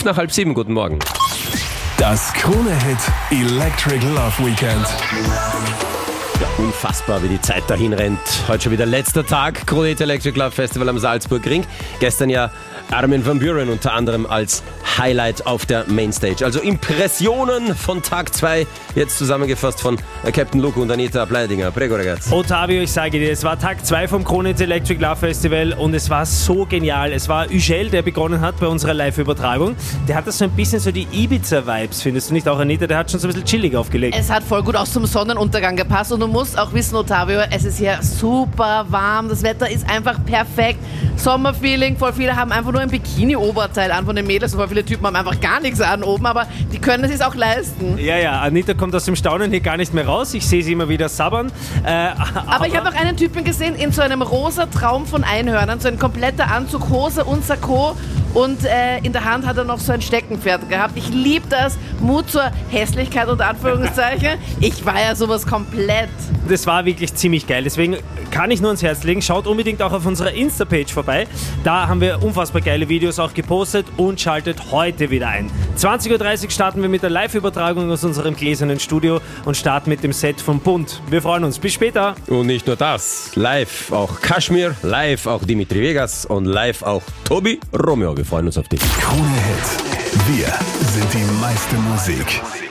6:05, guten Morgen. Das Krone-Hit Electric Love Weekend. Ja, unfassbar, wie die Zeit dahin rennt. Heute schon wieder letzter Tag, Krone-Hit Electric Love Festival am Salzburgring. Gestern ja Armin van Buuren unter anderem als Highlight auf der Mainstage. Also Impressionen von Tag 2, jetzt zusammengefasst von Captain Luke und Anita Bleidinger. Prego, ragazzi. Ottavio, ich sage dir, es war Tag 2 vom Krone-Hit Electric Love Festival und es war so genial. Es war Ugel, der begonnen hat bei unserer Live-Übertragung. Der hat das so ein bisschen so die Ibiza-Vibes, findest du nicht auch, Anita? Der hat schon so ein bisschen chillig aufgelegt. Es hat voll gut auch zum Sonnenuntergang gepasst und du musst auch wissen, Ottavio, es ist hier super warm, das Wetter ist einfach perfekt. Sommerfeeling, voll viele haben einfach nur ein Bikini-Oberteil an von den Mädels und voll viele Typen haben einfach gar nichts an oben, aber die können es sich auch leisten. Ja, Anita kommt aus dem Staunen hier gar nicht mehr raus. Ich sehe sie immer wieder sabbern. Aber ich habe noch einen Typen gesehen in so einem rosa Traum von Einhörnern, so ein kompletter Anzug, Hose und Sakko und in der Hand hat er noch so ein Steckenpferd gehabt. Ich liebe das. Mut zur Hässlichkeit unter Anführungszeichen. Ich war ja sowas komplett. Das war wirklich ziemlich geil, deswegen kann ich nur ans Herz legen. Schaut unbedingt auch auf unserer Insta-Page vorbei. Da haben wir unfassbar geile Videos auch gepostet und schaltet heute wieder ein. 20:30 Uhr starten wir mit der Live-Übertragung aus unserem gläsernen Studio und starten mit dem Set von Bunt. Wir freuen uns. Bis später. Und nicht nur das, live auch Kashmir, live auch Dimitri Vegas und live auch Tobi Romeo. Wir freuen uns auf dich. Krone-Hit. Wir sind die meiste Musik.